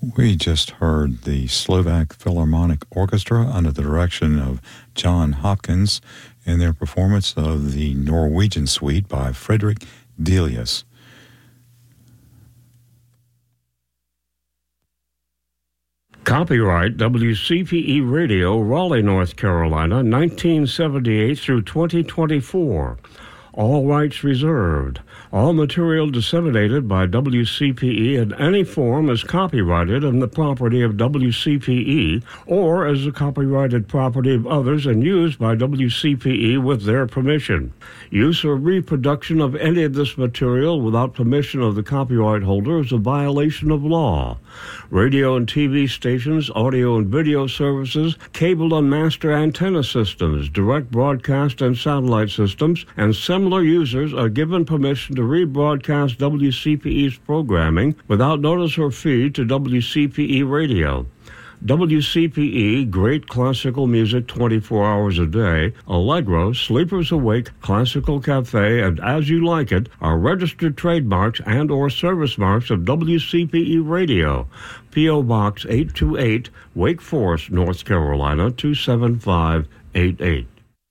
We just heard the Slovak Philharmonic Orchestra under the direction of John Hopkins in their performance of the Norwegian Suite by Frederick Delius. Copyright WCPE Radio, Raleigh, North Carolina, 1978 through 2024. All rights reserved. All material disseminated by WCPE in any form is copyrighted and the property of WCPE or as the copyrighted property of others and used by WCPE with their permission. Use or reproduction of any of this material without permission of the copyright holder is a violation of law. Radio and TV stations, audio and video services, cable and master antenna systems, direct broadcast and satellite systems, and similar users are given permission to rebroadcast WCPE's programming without notice or fee to WCPE Radio. WCPE, great classical music 24 hours a day, Allegro, Sleepers Awake, Classical Cafe, and As You Like It are registered trademarks and or service marks of WCPE Radio. P.O. Box 828, Wake Forest, North Carolina, 27588.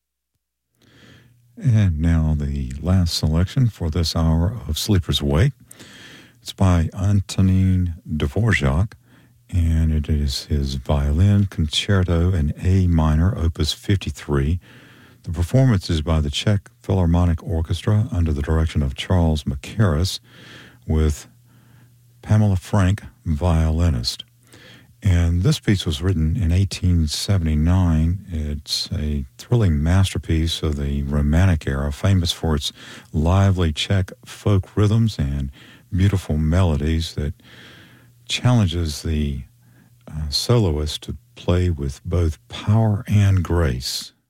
And now the last selection for this hour of Sleepers Awake. It's by Antonin Dvorak, and it is his violin concerto in A minor, opus 53. The performance is by the Czech Philharmonic Orchestra under the direction of Charles Mackerras with Pamela Frank, violinist. And this piece was written in 1879. It's a thrilling masterpiece of the Romantic era, famous for its lively Czech folk rhythms and beautiful melodies that challenges the soloist to play with both power and grace.